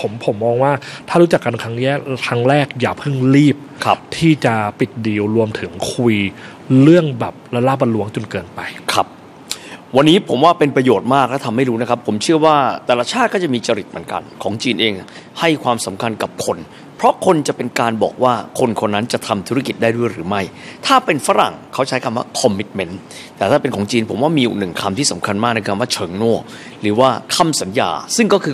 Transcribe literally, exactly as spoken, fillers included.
ผมผมมองว่าถ้ารู้จักกันครั้งแรกครั้งแรกอย่าเพิ่งรีบที่จะปิดดีลรวมถึงคุยเรื่องแบบละล่าบรรลวงจนเกินไปครับวันนี้ผมว่าเป็นประโยชน์มากและทำให้รู้นะครับผมเชื่อว่าแต่ละชาติก็จะมีจริตเหมือนกันของจีนเองให้ความสำคัญกับคนเพราะคนจะเป็นการบอกว่าคนคนนั้นจะทำธุรกิจได้ด้วยหรือไม่ถ้าเป็นฝรั่งเขาใช้คำว่า commitment แต่ถ้าเป็นของจีนผมว่ามีอีกหนึ่งคำที่สำคัญมากในคำว่าเฉิงโน่หรือว่าคำสัญญาซึ่งก็คือ